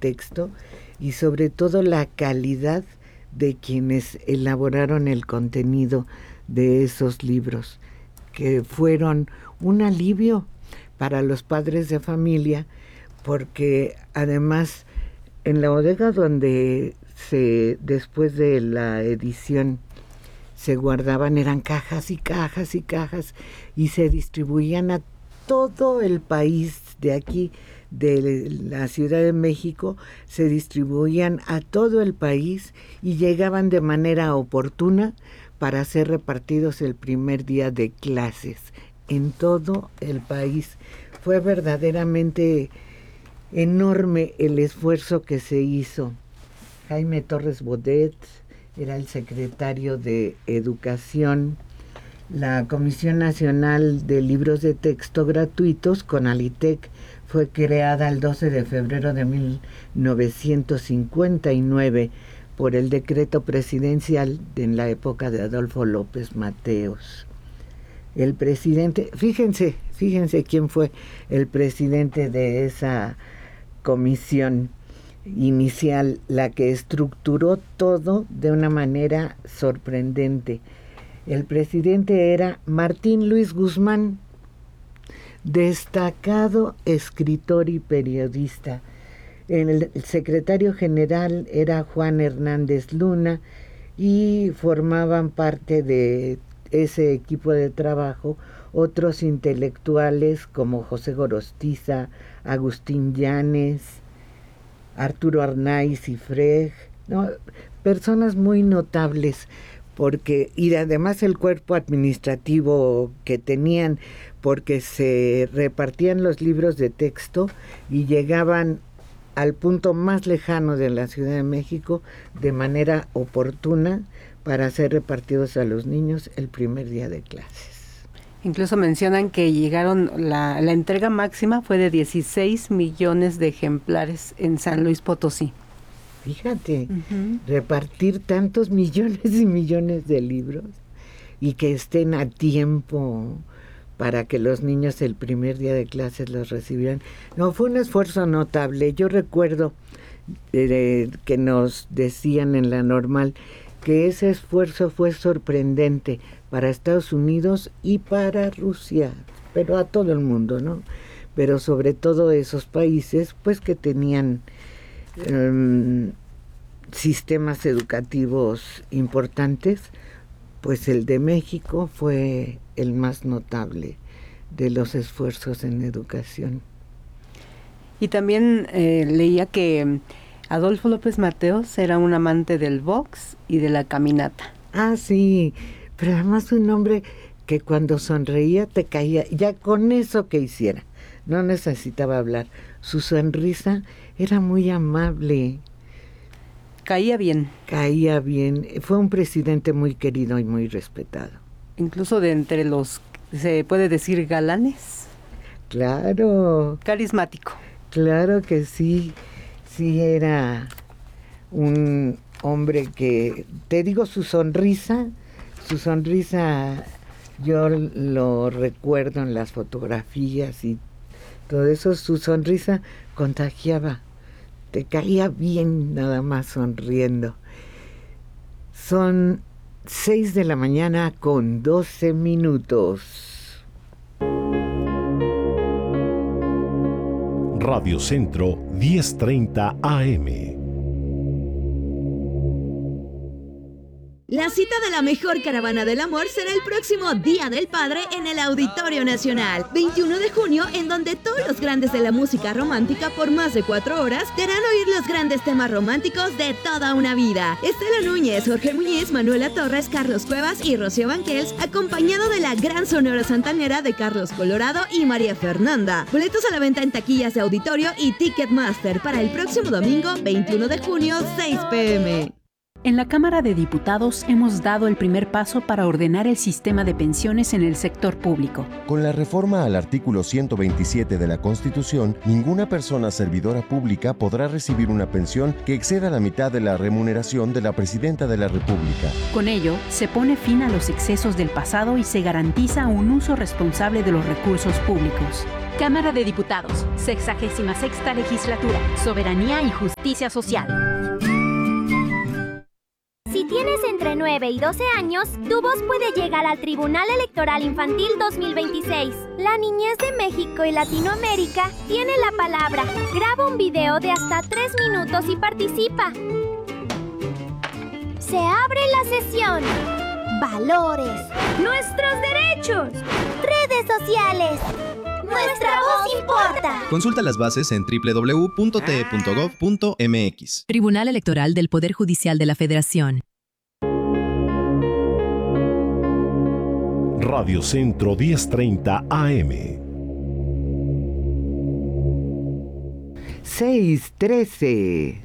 texto y sobre todo la calidad de quienes elaboraron el contenido de esos libros, que fueron un alivio para los padres de familia, porque además en la bodega donde después de la edición se guardaban, eran cajas y cajas y cajas, y se distribuían a todo el país. De aquí, de la Ciudad de México, se distribuían a todo el país y llegaban de manera oportuna para ser repartidos el primer día de clases en todo el país. Fue verdaderamente enorme el esfuerzo que se hizo. Jaime Torres Bodet era el secretario de Educación. La Comisión Nacional de Libros de Texto Gratuitos, CONALITEG, fue creada el 12 de febrero de 1959 por el decreto presidencial en la época de Adolfo López Mateos. El presidente, fíjense quién fue el presidente de esa comisión inicial, la que estructuró todo de una manera sorprendente. El presidente era Martín Luis Guzmán, destacado escritor y periodista. El secretario general era Juan Hernández Luna y formaban parte de ese equipo de trabajo otros intelectuales como José Gorostiza, Agustín Llanes, Arturo Arnaiz y Freg, ¿no? Personas muy notables, y además el cuerpo administrativo que tenían, porque se repartían los libros de texto y llegaban al punto más lejano de la Ciudad de México de manera oportuna para ser repartidos a los niños el primer día de clases. Incluso mencionan que llegaron, la entrega máxima fue de 16 millones de ejemplares en San Luis Potosí. Fíjate, repartir tantos millones y millones de libros y que estén a tiempo para que los niños el primer día de clases los recibieran. No, fue un esfuerzo notable. Yo recuerdo que nos decían en la Normal que ese esfuerzo fue sorprendente para Estados Unidos y para Rusia, pero a todo el mundo, ¿no? Pero sobre todo esos países, pues que tenían sistemas educativos importantes, pues el de México fue el más notable de los esfuerzos en educación. Y también leía que Adolfo López Mateos era un amante del box y de la caminata. Ah, sí, pero además un hombre que cuando sonreía te caía, ya con eso que hiciera, no necesitaba hablar. Su sonrisa era muy amable. Caía bien. Caía bien. Fue un presidente muy querido y muy respetado. Incluso de entre los, se puede decir, galanes. Claro. Carismático. Claro que sí. Sí, era un hombre que, te digo, su sonrisa, yo lo recuerdo en las fotografías y todo eso, su sonrisa contagiaba, te caía bien nada más sonriendo. Son 6:12 a.m. Radio Centro 10:30 AM. La cita de la mejor caravana del amor será el próximo Día del Padre en el Auditorio Nacional, 21 de junio, en donde todos los grandes de la música romántica por más de 4 horas te harán oír los grandes temas románticos de toda una vida. Estela Núñez, Jorge Muñiz, Manuela Torres, Carlos Cuevas y Rocío Banquels, acompañado de la gran sonora santanera de Carlos Colorado y María Fernanda. Boletos a la venta en taquillas de auditorio y Ticketmaster para el próximo domingo, 21 de junio, 6 p.m. En la Cámara de Diputados hemos dado el primer paso para ordenar el sistema de pensiones en el sector público. Con la reforma al artículo 127 de la Constitución, ninguna persona servidora pública podrá recibir una pensión que exceda la mitad de la remuneración de la Presidenta de la República. Con ello, se pone fin a los excesos del pasado y se garantiza un uso responsable de los recursos públicos. Cámara de Diputados, 66ª Legislatura, Soberanía y Justicia Social. Si tienes entre 9 y 12 años, tu voz puede llegar al Tribunal Electoral Infantil 2026. La niñez de México y Latinoamérica tiene la palabra. Graba un video de hasta 3 minutos y participa. Se abre la sesión. Valores. Nuestros derechos. Redes sociales. Nuestra voz importa. Consulta las bases en www.te.gov.mx. Tribunal Electoral del Poder Judicial de la Federación. Radio Centro 1030 AM. 6:13.